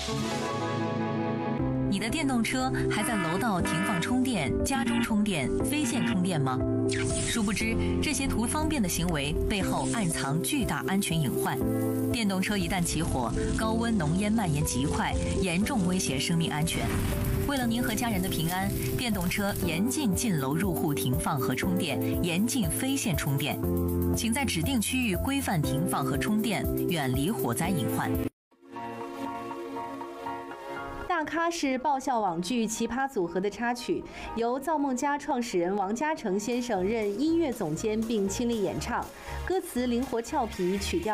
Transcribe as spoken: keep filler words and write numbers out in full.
你的电动车还在楼道停放充电、家中充电、非线充电吗？殊不知，这些图方便的行为背后暗藏巨大安全隐患。电动车一旦起火，高温浓烟蔓延极快，严重威胁生命安全。为了您和家人的平安，电动车严禁进楼入户停放和充电，严禁非线充电。请在指定区域规范停放和充电，远离火灾隐患。 大咖是爆笑网剧《奇葩组合》的插曲，由造梦家创始人王嘉诚先生任音乐总监并亲力演唱，歌词灵活俏皮，曲调